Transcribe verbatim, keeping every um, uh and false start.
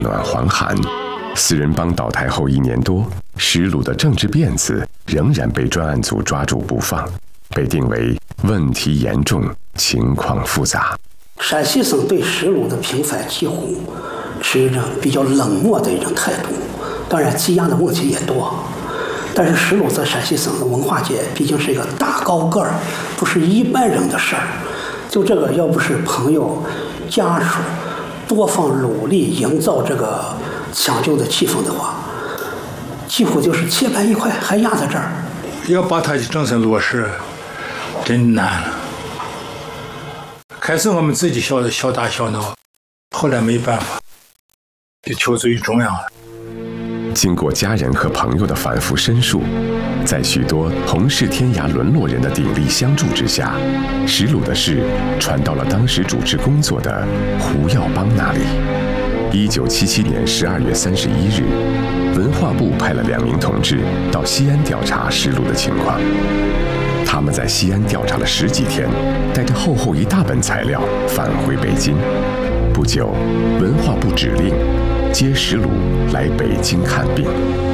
暖还寒，四人帮倒台后一年多，石鲁的政治辫子仍然被专案组抓住不放，被定为问题严重、情况复杂。 陕西省对石鲁的平反几乎是一种比较冷漠的一种态度，当然积压的问题也多。但是石鲁在陕西省的文化界毕竟是一个大高个儿，不是一般人的事儿。就这个，要不是朋友、家属多方努力营造这个抢救的气氛的话，几乎就是切盘一块，还压在这儿。 要把它真正落实，真难了。开始我们自己小小打小闹，后来没办法，就求助于中央了。 经过家人和朋友的反复申诉，在许多同是天涯沦落人的鼎力相助之下，石鲁的事传到了当时主持工作的胡耀邦那里。一九七七年十二月三十一日，文化部派了两名同志到西安调查石鲁的情况。他们在西安调查了十几天，带着厚厚一大本材料返回北京。不久，文化部指令接石鲁来北京看病。